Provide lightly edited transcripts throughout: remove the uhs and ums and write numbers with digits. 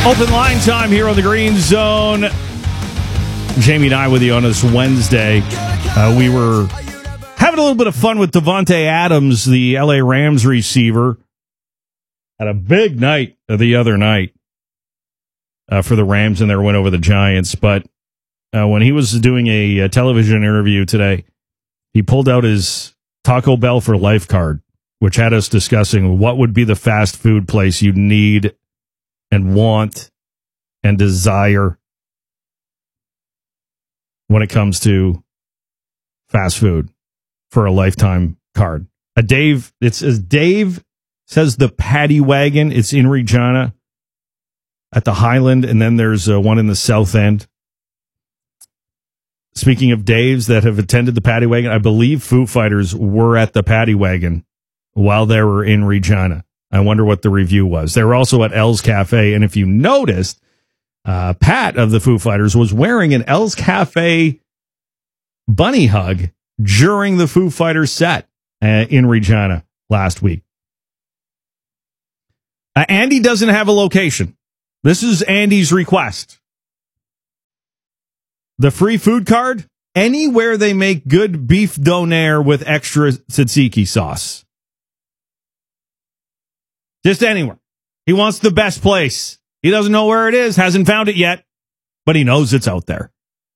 Open line time here on the Green Zone. Jamie and I with you on this Wednesday. We were having a little bit of fun with Davante Adams, the LA Rams receiver. Had a big night the other night for the Rams in their win over the Giants. But when he was doing a television interview today, he pulled out his Taco Bell for Life card, which had us discussing what would be the fast food place you need and want and desire when it comes to fast food for a lifetime card. Dave says the Paddy Wagon. It's in Regina at the Highland, and then there's one in the South End. Speaking of Daves that have attended the Paddy Wagon, I believe Foo Fighters were at the Paddy Wagon while they were in Regina. I wonder what the review was. They were also at L's Cafe, and if you noticed, Pat of the Foo Fighters was wearing an L's Cafe bunny hug during the Foo Fighters set in Regina last week. Andy doesn't have a location. This is Andy's request. The free food card, anywhere they make good beef donair with extra tzatziki sauce. Just anywhere. He wants the best place. He doesn't know where it is, hasn't found it yet, but he knows it's out there.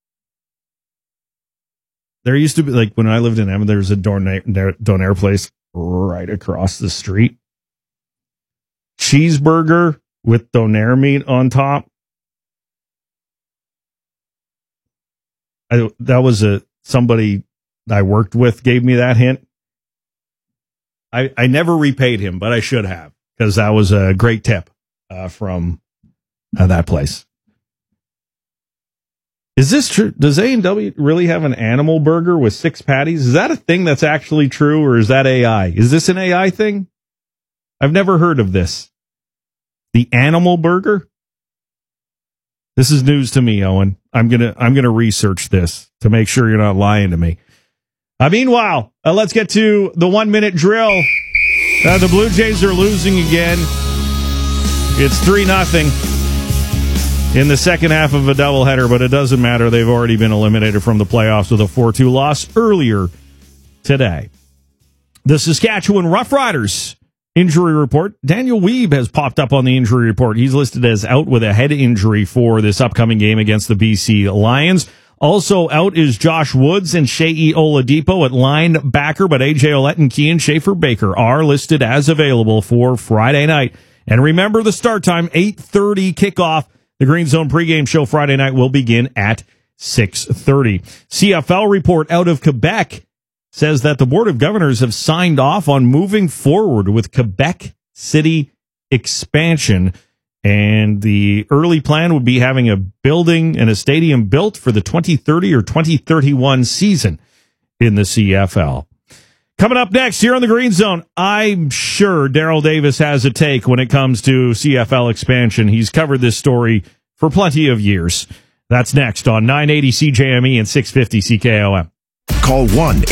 There used to be, like when I lived in Emma, there was a donair place right across the street. Cheeseburger with donair meat on top. That was somebody I worked with gave me that hint. I never repaid him, but I should have, because that was a great tip from that place. Is this true? Does A&W really have an animal burger with 6 patties? Is that a thing that's actually true, or is that AI? Is this an AI thing? I've never heard of this. The animal burger? This is news to me, Owen. I'm gonna research this to make sure you're not lying to me. Meanwhile, let's get to the 1 minute drill. The Blue Jays are losing again. It's 3-0 in the second half of a doubleheader, but it doesn't matter. They've already been eliminated from the playoffs with a 4-2 loss earlier today. The Saskatchewan Roughriders injury report. Daniel Weeb has popped up on the injury report. He's listed as out with a head injury for this upcoming game against the BC Lions. Also out is Josh Woods and Shea Oladipo at linebacker, but AJ Ouellette and Kean Schaefer-Baker are listed as available for Friday night. And remember the start time, 8:30 kickoff. The Green Zone pregame show Friday night will begin at 6:30. CFL report out of Quebec says that the Board of Governors have signed off on moving forward with Quebec City expansion. And the early plan would be having a building and a stadium built for the 2030 or 2031 season in the CFL. Coming up next here on the Green Zone, I'm sure Daryl Davis has a take when it comes to CFL expansion. He's covered this story for plenty of years. That's next on 980 CJME and 650 CKOM. Call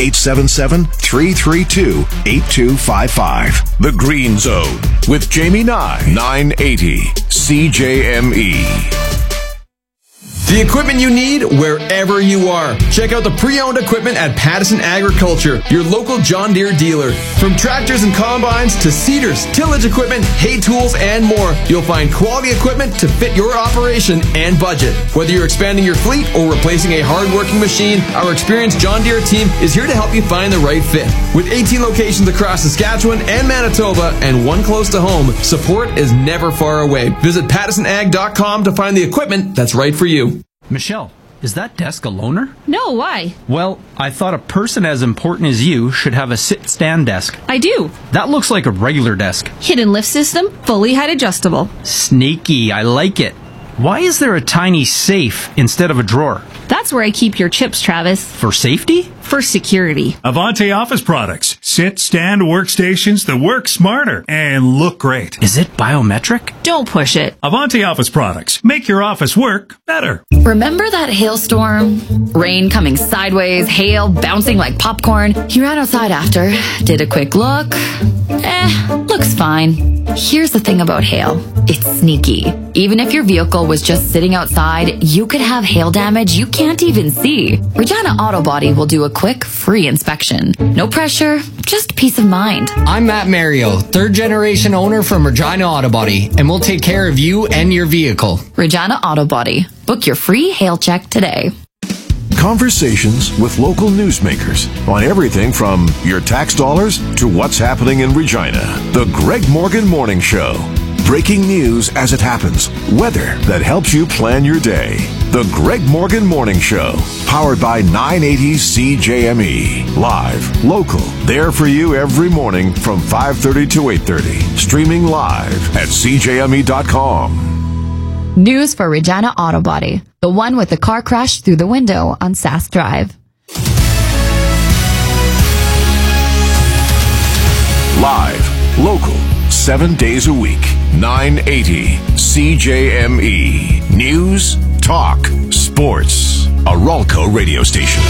1-877-332-8255. The Green Zone with Jamie Nye, 980 CJME. The equipment you need wherever you are. Check out the pre-owned equipment at Pattison Agriculture, your local John Deere dealer. From tractors and combines to seeders, tillage equipment, hay tools, and more, you'll find quality equipment to fit your operation and budget. Whether you're expanding your fleet or replacing a hard-working machine, our experienced John Deere team is here to help you find the right fit. With 18 locations across Saskatchewan and Manitoba and one close to home, support is never far away. Visit PattisonAg.com to find the equipment that's right for you. Michelle, is that desk a loaner? No, why? Well, I thought a person as important as you should have a sit-stand desk. I do. That looks like a regular desk. Hidden lift system, fully height adjustable. Sneaky, I like it. Why is there a tiny safe instead of a drawer? That's where I keep your chips, Travis. For safety? For security. Avante Office Products. Sit, stand workstations that work smarter and look great. Is it biometric? Don't push it. Avante Office Products. Make your office work better. Remember that hailstorm? Rain coming sideways, hail bouncing like popcorn. He ran outside after, did a quick look. Looks fine. Here's the thing about hail. It's sneaky. Even if your vehicle was just sitting outside, you could have hail damage you can't even see. Regina Auto Body will do a quick, free inspection. No pressure, just peace of mind. I'm Matt Mario, third-generation owner from Regina Auto Body, and we'll take care of you and your vehicle. Regina Auto Body. Book your free hail check today. Conversations with local newsmakers on everything from your tax dollars to what's happening in Regina. The Greg Morgan Morning Show. Breaking news as it happens. Weather that helps you plan your day. The Greg Morgan Morning Show. Powered by 980 CJME. Live, local, there for you every morning from 5:30 to 8:30. Streaming live at CJME.com. News for Regina Auto Body. The one with the car crash through the window on Sask Drive. Live, local, 7 days a week. 980 CJME. News, talk, sports. A Ralco radio station.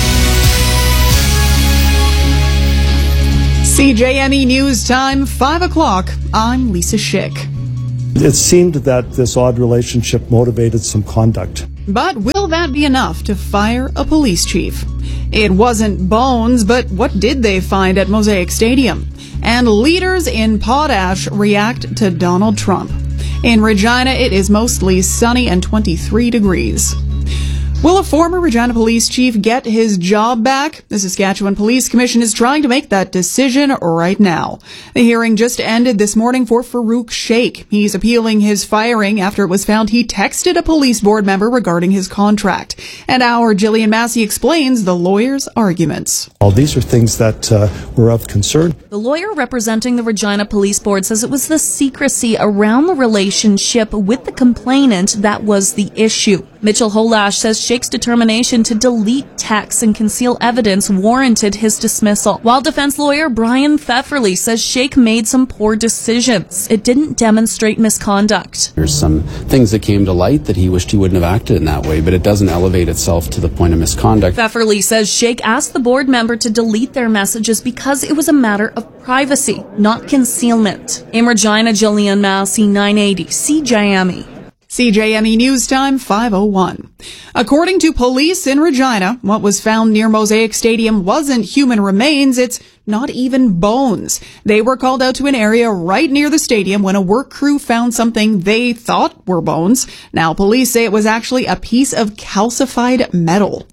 CJME News Time, 5 o'clock. I'm Lisa Schick. It seemed that this odd relationship motivated some conduct. But will that be enough to fire a police chief? It wasn't bones, but what did they find at Mosaic Stadium? And leaders in Potash react to Donald Trump. In Regina, it is mostly sunny and 23 degrees. Will a former Regina police chief get his job back? The Saskatchewan Police Commission is trying to make that decision right now. The hearing just ended this morning for Farouk Sheikh. He's appealing his firing after it was found he texted a police board member regarding his contract. And our Jillian Massey explains the lawyer's arguments. All these are things that were of concern. The lawyer representing the Regina Police Board says it was the secrecy around the relationship with the complainant that was the issue. Mitchell Holash says Sheikh's determination to delete texts and conceal evidence warranted his dismissal, while defense lawyer Brian Pfefferly says Sheikh made some poor decisions. It didn't demonstrate misconduct. There's some things that came to light that he wished he wouldn't have acted in that way, but it doesn't elevate itself to the point of misconduct. Pfefferly says Sheikh asked the board member to delete their messages because it was a matter of privacy, not concealment. In Regina, Jillian Massey, 980 CJME. CJME News Time, 5:01. According to police in Regina, what was found near Mosaic Stadium wasn't human remains, it's not even bones. They were called out to an area right near the stadium when a work crew found something they thought were bones. Now police say it was actually a piece of calcified metal.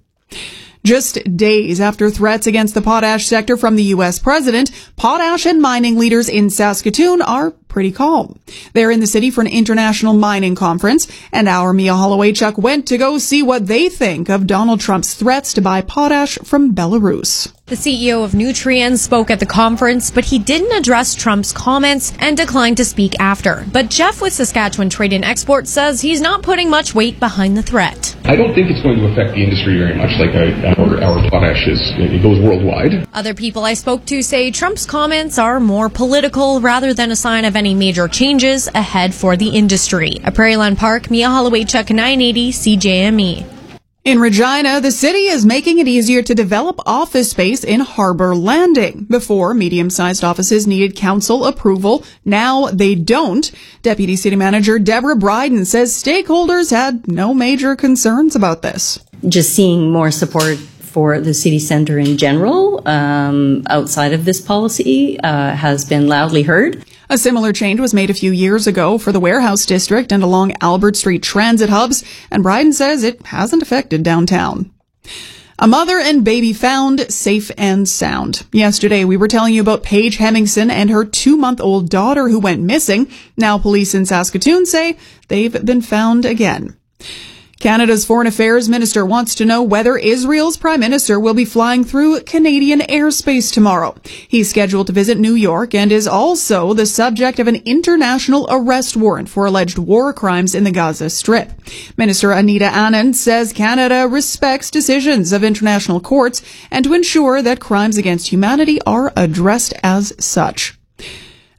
Just days after threats against the potash sector from the U.S. president, potash and mining leaders in Saskatoon are pretty calm. They're in the city for an international mining conference, and our Mia Holloway-Chuck went to go see what they think of Donald Trump's threats to buy potash from Belarus. The CEO of Nutrien spoke at the conference, but he didn't address Trump's comments and declined to speak after. But Jeff with Saskatchewan Trade and Export says he's not putting much weight behind the threat. I don't think it's going to affect the industry very much, like our potash it goes worldwide. Other people I spoke to say Trump's comments are more political rather than a sign of any major changes ahead for the industry. At Prairieland Park, Mia Holloway-Chuck, 980 CJME. In Regina, the city is making it easier to develop office space in Harbour Landing. Before, medium-sized offices needed council approval. Now they don't. Deputy City Manager Deborah Bryden says stakeholders had no major concerns about this. Just seeing more support for the city centre in general, outside of this policy, has been loudly heard. A similar change was made a few years ago for the warehouse district and along Albert Street transit hubs, and Bryden says it hasn't affected downtown. A mother and baby found safe and sound. Yesterday, we were telling you about Paige Hemmingson and her 2-month-old daughter who went missing. Now police in Saskatoon say they've been found again. Canada's Foreign Affairs Minister wants to know whether Israel's Prime Minister will be flying through Canadian airspace tomorrow. He's scheduled to visit New York and is also the subject of an international arrest warrant for alleged war crimes in the Gaza Strip. Minister Anita Anand says Canada respects decisions of international courts and to ensure that crimes against humanity are addressed as such.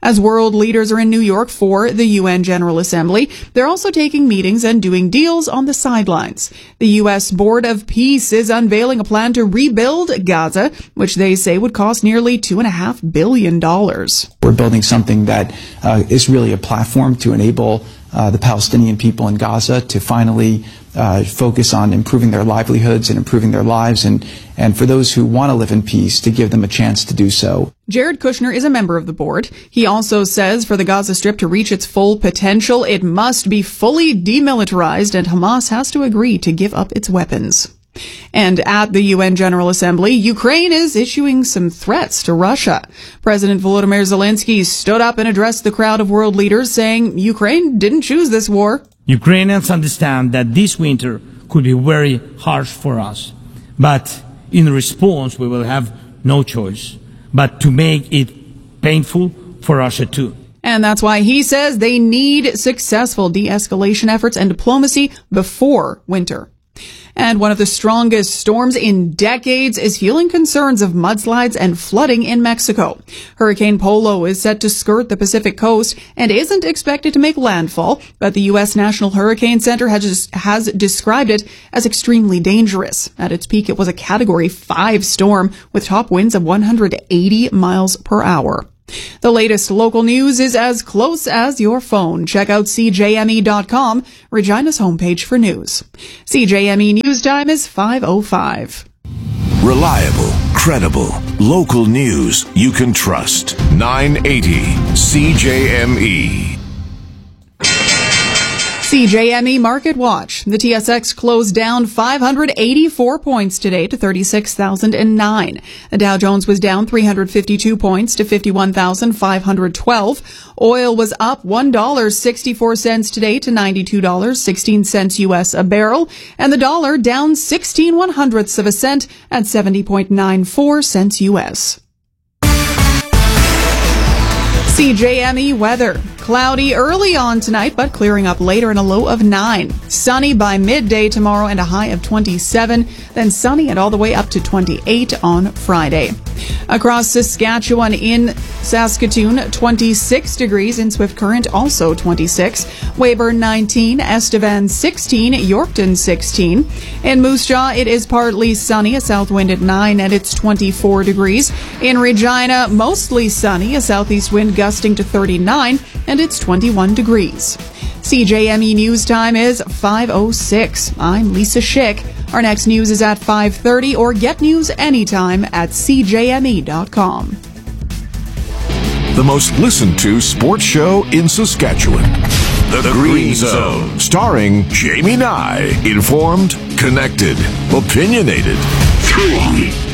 As world leaders are in New York for the UN General Assembly, they're also taking meetings and doing deals on the sidelines. The U.S. Board of Peace is unveiling a plan to rebuild Gaza, which they say would cost nearly $2.5 billion. We're building something that is really a platform to enable the Palestinian people in Gaza to finally focus on improving their livelihoods and improving their lives, and for those who want to live in peace, to give them a chance to do so. Jared Kushner is a member of the board. He also says for the Gaza Strip to reach its full potential, it must be fully demilitarized, and Hamas has to agree to give up its weapons. And at the UN General Assembly, Ukraine is issuing some threats to Russia. President Volodymyr Zelensky stood up and addressed the crowd of world leaders, saying Ukraine didn't choose this war. Ukrainians understand that this winter could be very harsh for us, but in response we will have no choice but to make it painful for Russia too. And that's why he says they need successful de-escalation efforts and diplomacy before winter. And one of the strongest storms in decades is fueling concerns of mudslides and flooding in Mexico. Hurricane Polo is set to skirt the Pacific coast and isn't expected to make landfall, but the U.S. National Hurricane Center has described it as extremely dangerous. At its peak, it was a Category 5 storm with top winds of 180 miles per hour. The latest local news is as close as your phone. Check out CJME.com, Regina's homepage for news. CJME News Time is 5:05. Reliable, credible, local news you can trust. 980 CJME. CJME Market Watch. The TSX closed down 584 points today to 36,009. The Dow Jones was down 352 points to 51,512. Oil was up $1.64 today to $92.16 U.S. a barrel, and the dollar down 16/100ths of a cent at 70.94 cents U.S. CJME weather. Cloudy early on tonight, but clearing up later and a low of 9. Sunny by midday tomorrow and a high of 27. Then sunny and all the way up to 28 on Friday. Across Saskatchewan, in Saskatoon, 26 degrees. In Swift Current, also 26. Weyburn, 19. Estevan, 16. Yorkton, 16. In Moose Jaw, it is partly sunny. A south wind at 9, and it's 24 degrees. In Regina, mostly sunny. A southeast wind gusting to 39, and it's 21 degrees. CJME News Time is 5:06. I'm Lisa Schick. Our next news is at 5:30, or get news anytime at CJME.com. The most listened to sports show in Saskatchewan. The Green Zone, starring Jamie Nye. Informed, connected, opinionated. 3